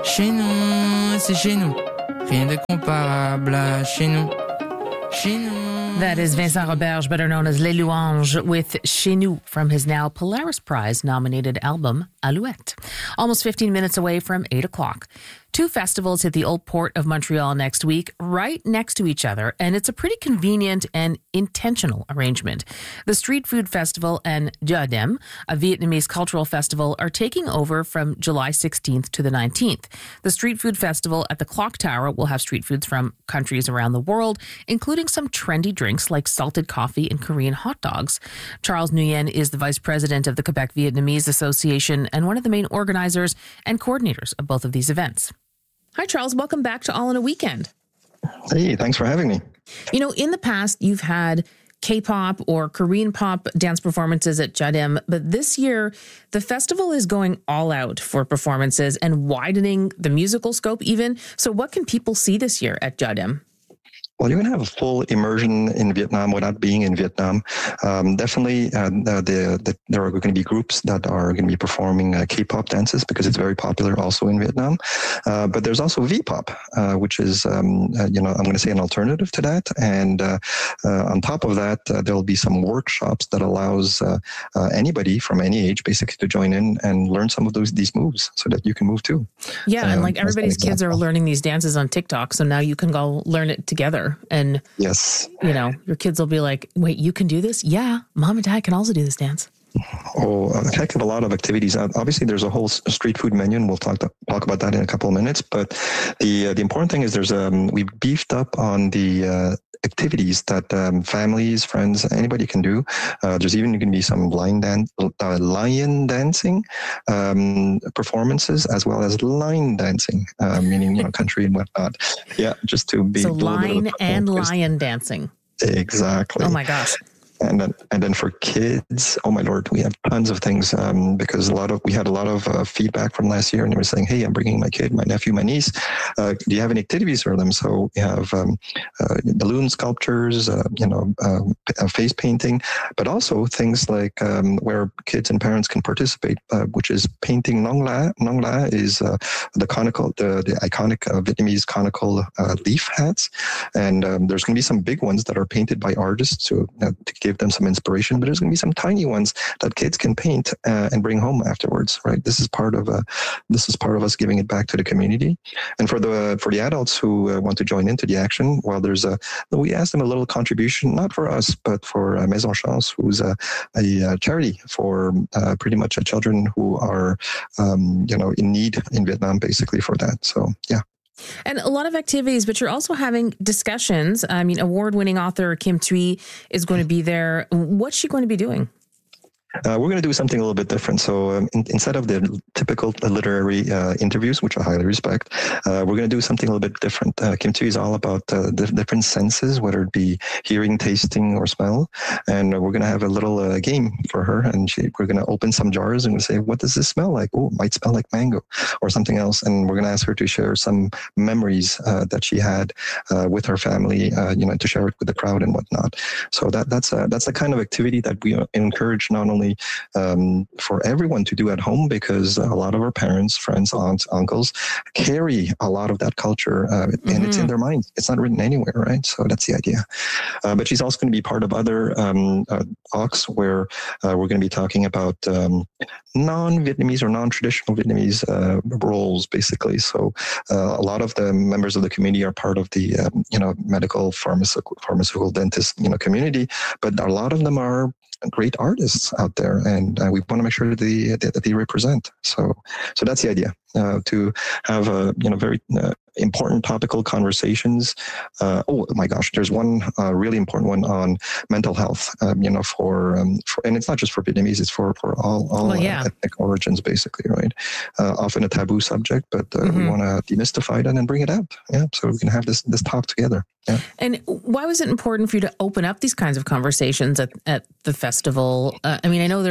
Chez nous, c'est chez nous. Rien de comparable à chez nous. Chez nous. That is Vincent Roberge, better known as Les Louanges, with Chez Nous from his now Polaris Prize-nominated album, Alouette. Almost 15 minutes away from 8 o'clock. Two festivals hit the Old Port of Montreal next week, right next to each other, and it's a pretty convenient and intentional arrangement. The Street Food Festival and Diadème, a Vietnamese cultural festival, are taking over from July 16th to the 19th. The Street Food Festival at the Clock Tower will have street foods from countries around the world, including some trendy drinks like salted coffee and Korean hot dogs. Charles Nguyen is the vice president of the Quebec Vietnamese Association and one of the main organizers and coordinators of both of these events. Hi, Charles. Welcome back to All in a Weekend. Hey, thanks for having me. You know, in the past, you've had K-pop or Korean pop dance performances at Diadème, but this year, the festival is going all out for performances and widening the musical scope even. So what can people see this year at Diadème? Well, you're going to have a full immersion in Vietnam without being in Vietnam. Definitely, there are going to be groups that are going to be performing K-pop dances because it's very popular also in Vietnam. But there's also V-pop, which is, I'm going to say an alternative to that. And on top of that, there'll be some workshops that allows anybody from any age basically to join in and learn some of these moves so that you can move too. Yeah, and like everybody's kids are learning these dances on TikTok, so now you can go learn it together. And, yes, you know, your kids will be like, wait, you can do this? Yeah, mom and dad can also do this dance. Oh, a heck of a lot of activities. Obviously, there's a whole street food menu, and we'll talk about that in a couple of minutes. But the important thing is we've beefed up on the activities that families, friends, anybody can do. There's even going to be some lion dancing performances, as well as line dancing, meaning country and whatnot. Yeah, just to be so line and lion dancing. Exactly. Oh my gosh. And then for kids, oh my Lord, we have tons of things because we had a lot of feedback from last year, and they were saying, "Hey, I'm bringing my kid, my nephew, my niece. Do you have any activities for them?" So we have balloon sculptures, face painting, but also things like where kids and parents can participate, which is painting Nong La. Nong La is the iconic Vietnamese conical leaf hats, and there's going to be some big ones that are painted by artists to give them some inspiration, but there's going to be some tiny ones that kids can paint and bring home afterwards, right? This is part of us giving it back to the community. And for the adults who want to join into the action, well, we asked them a little contribution, not for us, but for Maison Chance, who's a charity for pretty much children who are in need in Vietnam, basically, for that. So yeah. And a lot of activities, but you're also having discussions. I mean, award-winning author Kim Thuy is going to be there. What's she going to be doing? We're going to do something a little bit different. So instead of the typical literary interviews, which I highly respect, we're going to do something a little bit different. Kim Thuy is all about the different senses, whether it be hearing, tasting, or smell. And we're going to have a little game for her. And we're going to open some jars and we'll say, what does this smell like? Oh, it might smell like mango or something else. And we're going to ask her to share some memories that she had with her family, to share it with the crowd and whatnot. So that's the kind of activity that we encourage not only for everyone to do at home, because a lot of our parents, friends, aunts, uncles carry a lot of that culture and it's in their minds. It's not written anywhere, right? So that's the idea. But she's also going to be part of other talks where we're going to be talking about non-Vietnamese or non-traditional Vietnamese roles, basically. So a lot of the members of the community are part of the medical, pharmaceutical dentist community, but a lot of them are great artists out there, and we want to make sure that they represent. So that's the idea, to have very important topical conversations. Oh my gosh, there's one really important one on mental health. For and it's not just for Vietnamese; it's for all ethnic origins, basically, right? Often a taboo subject, but we want to demystify it and then bring it out. Yeah, so we can have this talk together. Yeah. And why was it important for you to open up these kinds of conversations at the festival? I mean, I know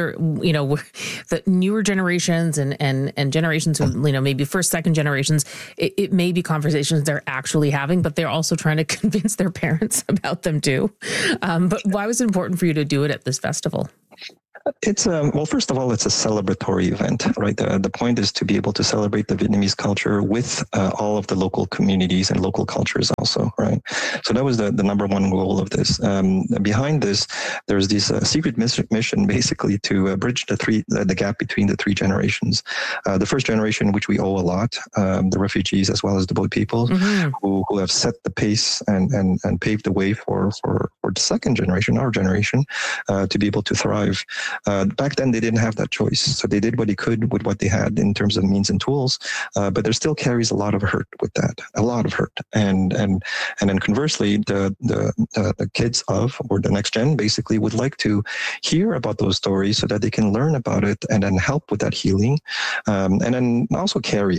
the newer generations and generations who, maybe first, second generations, it may be conversations they're actually having, but they're also trying to convince their parents about them too. But why was it important for you to do it at this festival? It's well, first of all, it's a celebratory event, right? The point is to be able to celebrate the Vietnamese culture with all of the local communities and local cultures also, right? So that was the number one goal of this. Behind this, there's this secret mission, basically, to bridge the gap between the three generations. The first generation, which we owe a lot, the refugees as well as the boat people, who have set the pace and paved the way for the second generation, our generation, to be able to thrive. Back then, they didn't have that choice, so they did what they could with what they had in terms of means and tools. But there still carries a lot of hurt with that, a lot of hurt. And then conversely, the kids of or the next gen basically would like to hear about those stories so that they can learn about it and then help with that healing, and then also carry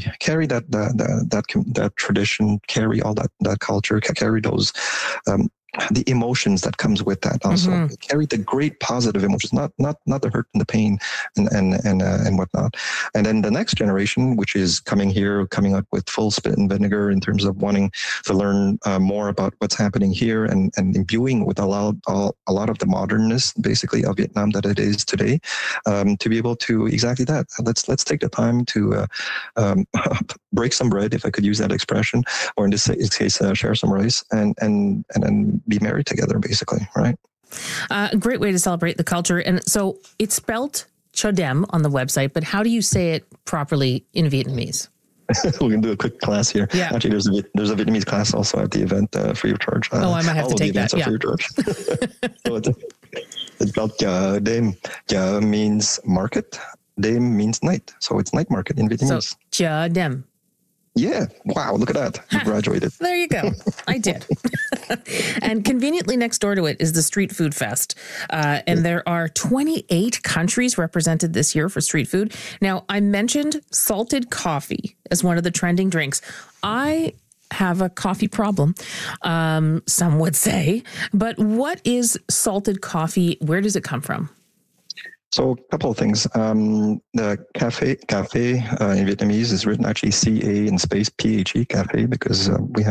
that tradition, carry all that culture, carry those. The emotions that comes with that also carry the great positive emotions, not the hurt and the pain and whatnot. And then the next generation, which is coming up with full spit and vinegar in terms of wanting to learn more about what's happening here and imbuing with a lot of the modernness, basically, of Vietnam that it is today, to be able to exactly that. Let's take the time to break some bread, if I could use that expression, or in this case, share some rice and then be married together, basically, right? A great way to celebrate the culture. And so it's spelled Cho Dem on the website, but how do you say it properly in Vietnamese? We can do a quick class here. Yeah. Actually, there's a Vietnamese class also at the event, free of charge. I might have to take that. Yeah. Free of charge. So it's called Chợ Đêm. Chợ means market. Đêm means night. So it's night market in Vietnamese. So Chợ Dem. Yeah. Wow. Look at that. You graduated. There you go. I did. And conveniently next door to it is the Street Food Fest. And there are 28 countries represented this year for street food. Now, I mentioned salted coffee as one of the trending drinks. I have a coffee problem, some would say. But what is salted coffee? Where does it come from? So a couple of things. The cafe in Vietnamese is written actually CA in space PHE, cafe, because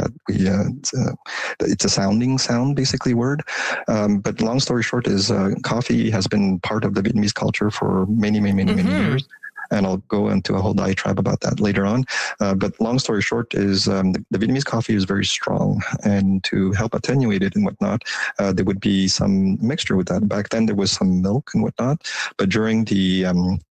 it's a sound basically word. But long story short is coffee has been part of the Vietnamese culture for many years. And I'll go into a whole diatribe about that later on. But long story short is the Vietnamese coffee is very strong. And to help attenuate it and whatnot, there would be some mixture with that. Back then, there was some milk and whatnot. But during the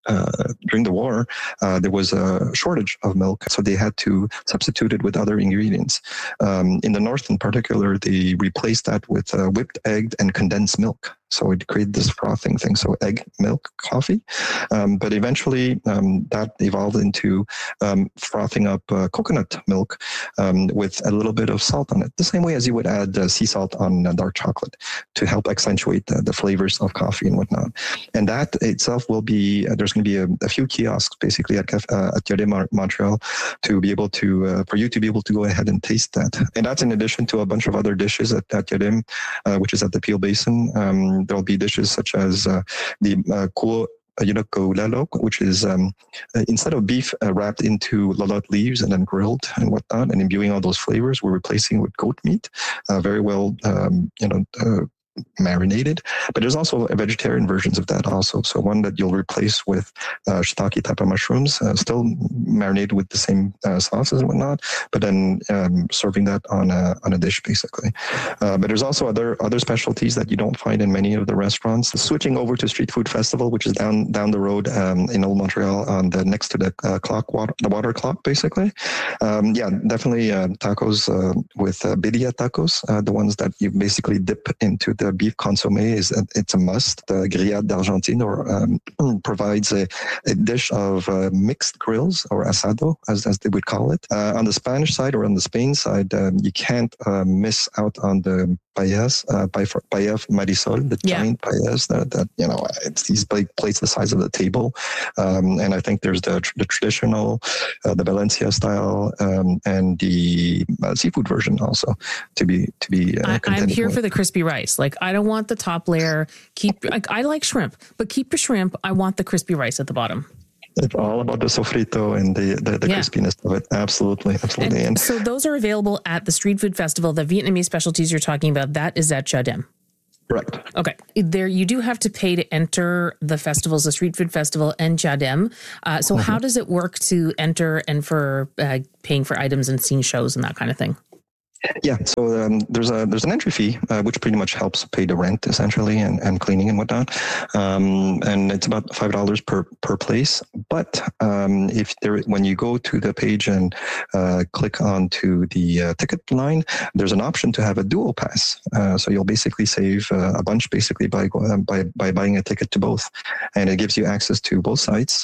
war, there was a shortage of milk. So they had to substitute it with other ingredients. In the north in particular, they replaced that with whipped egg and condensed milk. So it created this frothing thing. So egg, milk, coffee. But eventually that evolved into frothing up coconut milk with a little bit of salt on it. The same way as you would add sea salt on dark chocolate to help accentuate the flavors of coffee and whatnot. And that itself will be, there's going to be a few kiosks basically at Chợ Đêm Montreal to be able to, for you to be able to go ahead and taste that. And that's in addition to a bunch of other dishes at Chợ Đêm, which is at the Peel Basin. There'll be dishes such as the cua lalok, which is instead of beef wrapped into lolot leaves and then grilled and whatnot, and imbuing all those flavors, we're replacing with goat meat, very well, marinated. But there's also vegetarian versions of that also. So one that you'll replace with shiitake tapa mushrooms, still marinated with the same sauces and whatnot, but then serving that on a dish basically. But there's also other specialties that you don't find in many of the restaurants. Switching over to Street Food Festival, which is down the road in Old Montreal, on the next to the water clock basically. Definitely tacos with birria tacos, the ones that you basically dip into the beef consommé. It's a must. The grillade d'Argentine provides a dish of mixed grills, or asado as they would call it. On the Spanish side or on the Spain side, you can't miss out on the paellas, paella Marisol, the giant paellas that it's these plates the size of the table. And I think there's the traditional, the Valencia style, and the seafood version also to be. I'm here for the crispy rice. Like, I don't want the top layer. I like shrimp, but keep your shrimp. I want the crispy rice at the bottom. It's all about the sofrito and the crispiness of it. Absolutely. And so those are available at the Street Food Festival. The Vietnamese specialties you're talking about, that is at Chợ Đêm. Correct. Okay. There, you do have to pay to enter the festivals, the Street Food Festival and Diadème. So how does it work to enter and for paying for items and seeing shows and that kind of thing? Yeah, so there's an entry fee, which pretty much helps pay the rent essentially and cleaning and whatnot, and it's about $5 per place. But when you go to the page and click onto the ticket line, there's an option to have a dual pass. So you'll basically save a bunch basically by buying a ticket to both, and it gives you access to both sites.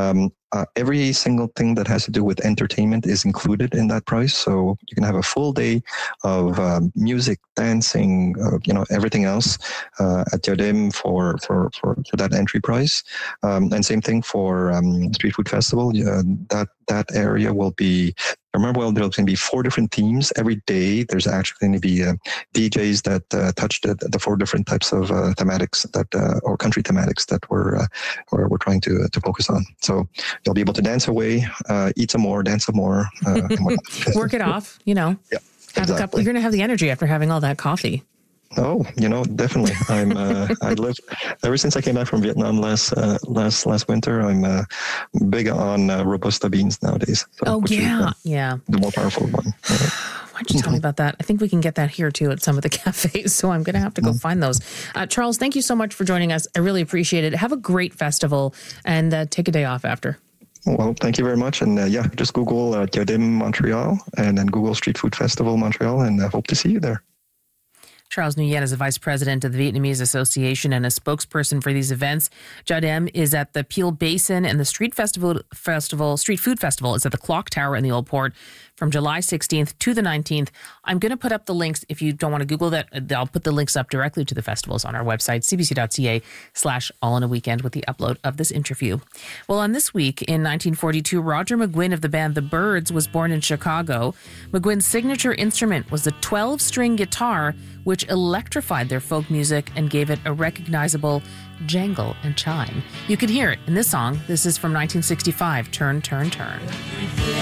Every single thing that has to do with entertainment is included in that price. So you can have a full day of music, dancing, everything else at Diadème for that entry price. And same thing for Street Food Festival. That area will be. Remember, there's going to be 4 different themes every day. There's actually going to be DJs that touch the 4 different types of thematics or country thematics that we're trying to focus on. So you'll be able to dance away, eat some more, dance some more, work it off. Yeah, have a couple. You're going to have the energy after having all that coffee. Oh, definitely. I lived ever since I came back from Vietnam last winter. I'm big on Robusta beans nowadays. So, yeah. The more powerful one. Why don't you tell me about that? I think we can get that here too at some of the cafes. So I'm going to have to go find those. Charles, thank you so much for joining us. I really appreciate it. Have a great festival and take a day off after. Well, thank you very much. And just Google Diadème Montreal and then Google Street Food Festival Montreal, and I hope to see you there. Charles Nguyen is the vice president of the Vietnamese Association and a spokesperson for these events. Diadème is at the Peel Basin, and the Street Food Festival is at the Clock Tower in the Old Port from July 16th to the 19th. I'm going to put up the links. If you don't want to Google that, I'll put the links up directly to the festivals on our website, cbc.ca/all-in-a-weekend with the upload of this interview. Well, on this week in 1942, Roger McGuinn of the band The Byrds was born in Chicago. McGuinn's signature instrument was the 12-string guitar, which electrified their folk music and gave it a recognizable jangle and chime. You could hear it in this song. This is from 1965, Turn, Turn, Turn.